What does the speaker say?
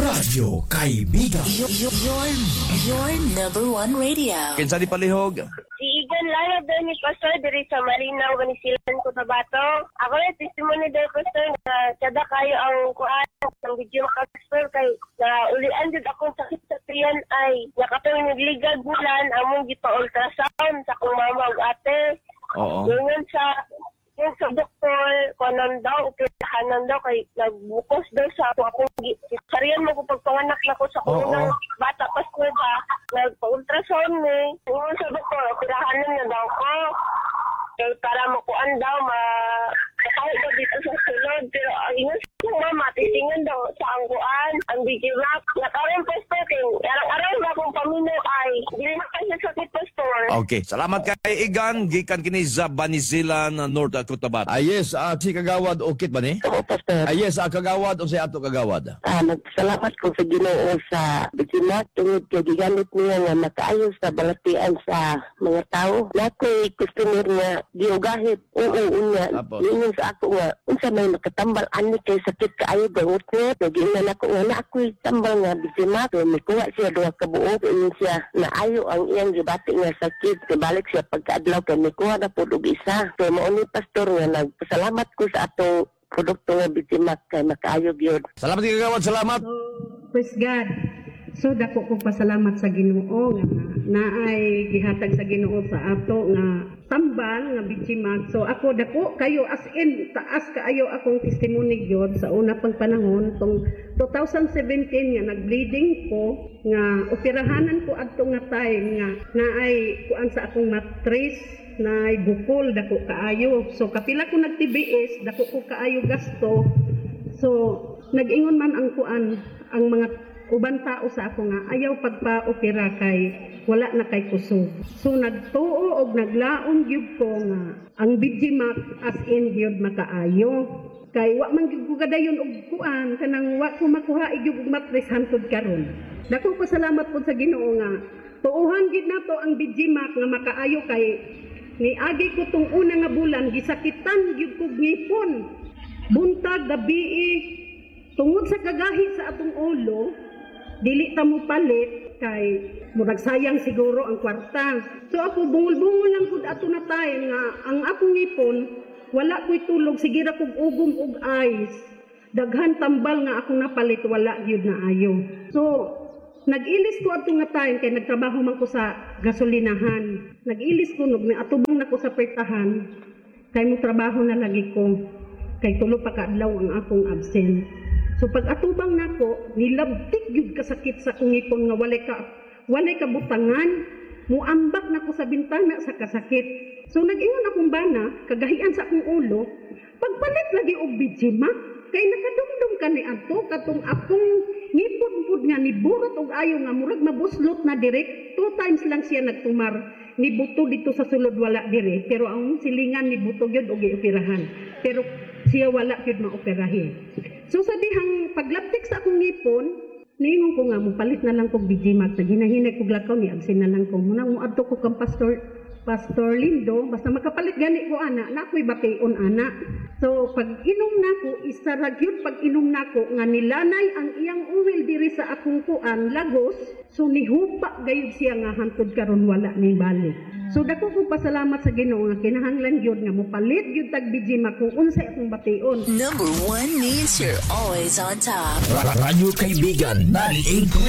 Radyo Kaibigan. Your number one radio. Kinsa di palihog? Si Igan Lalo daw ni Pastor diri sa Malinaw, Manisilan, Cotabato. Ako rin testimony daw Pastor na kada kayo ang kuan ng video Pastor kay na ulian jud akong sakit sa tiyan ay nakatong nagligad bulan among gipa-ultrasound sa akong mama ug ate. Oo. Yung sa doktor, kanan daw, operahanan daw, kay nagbukos daw sa akong sariyan mo kung pagpanganak na ko sa unang bata, Pastor ba, nagpa-ultrasound ni. Yung sa doktor, operahanan na daw ko. Kaya para makuan daw, kahit daw dito sa sulod. Pero ang ingon sa mama, titingan daw sa angguan, ang bigirap. Nakaroon, Pastor, kaya araw-araw na akong paminaw ay, hindi na kasi sakit, Pastor. Okay, salamat kay Igan, gikan kini sa Banisilan, North Cotabato. Yes, si Kagawad okay ba ni? Oo, Pastor. Yes, Kagawad o si Ato Kagawad. Nagsalamat ko sa Ginoo sa bikina tungod kay gigamit niya nga makaayo sa balatian sa mga tao. Nakoy customer nga giugahit. Oo, unya. Ningon sa ako nga, unsa may makatambal ani kay sakit kaayo bangot niya. So, ginan ako nga na ako'y tambal nga bikina. So, may kuha siya duha ka buo. Ingon siya na ayo ang iyang gibati nga sakit. Kabalik siya pagkaadlaw kay may kuha na po isa. So, mauni Pastor nga nagpasalamat ko sa atong produkto nga bitimak kay makaayog yun. Salamat Kagawad, salamat. Praise God. So dako kong pasalamat sa Ginoo nga naay gihatag sa Ginoo sa ato nga tambal nga bitimak. So ako dako kayo as in taas kaayo akong testimony gyud sa una pang panahon tong 2017 nga nagbleeding ko nga operahanan ko adto nga time nga naay kuan sa akong mattress na bukol dako kaayo. So kapila ko nag-TBS dako ko kaayo gasto. So nag-ingon man ang kuan ang mga uban tao sa ako nga ayaw pagpa-opera kay wala na kay kusog. So nagtuo og naglaom gyud ko nga ang Bijimak as in gyud makaayo. Kay wa man gyud ko gadayon og kuan kanang wa ko makuha gyud og mattress hantud karon. Dako pasalamat po sa Ginoo nga tuuhan gid nato ang Bijimak nga makaayo kay ni agi ko tong una nga bulan gisakitan gyud kog ngipon. Buntag gabi tungod sa kagahi sa atong ulo, dili ta mo palit kay murag sayang siguro ang kwarta. So ako bungol-bungol lang pud ato na time nga ang akong ngipon wala ko'y tulog sige ra kog ugom og ice. Daghan tambal nga akong napalit wala gyud na ayo. So nag-ilis ko ato nga time kay nagtrabaho man ko sa gasolinahan. Nag-ilis ko nog atubang na ko sa pertahan kay mo trabaho na lagi ko kay tulo pa kaadlaw ang akong absent. So pag atubang nako nilabtik gyud kasakit sa akong ngipon nga walay ka butangan, muambak nako sa bintana sa kasakit. So nag-ingon akong bana kagahian sa akong ulo, pagpalit lagi og Bijimak kay nakadumdum ka ni adto katong akong ngipon pud nga niburot og ayo nga murag mabuslot na direct. 2 times lang siya nagtumar nibuto dito sa sulod wala dire pero ang silingan nibuto gyud og gioperahan pero siya wala gyud maoperahin. So sa dihang paglaptik sa akong ngipon niingon ko nga mupalit na lang kog Bijimak sa ginahinay kog lakaw ni absin na lang ko muna mo adto ko kang Pastor Lindo, basta makapalit gani ko ana, na ako'y bation ana. So pag inom nako, isa ra gyud pag inom nako nga nilanay ang iyang uwil diri sa akong kuan lagos, so nihupa gayud siya nga hantud karon wala ni balik. So dako ko pasalamat sa Ginoo nga kinahanglan gyud nga mopalit gyud tag Bijimak kung unsay akong bation. Number one means you're always on top. Radyo Kaibigan 98.